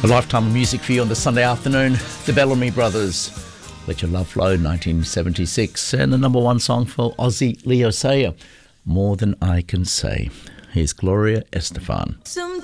A lifetime of music for you on the Sunday afternoon. The Bellamy Brothers, Let Your Love Flow, 1976. And the number one song for Ozzy Leo Sayer, More Than I Can Say. Here's Gloria Estefan. Sometimes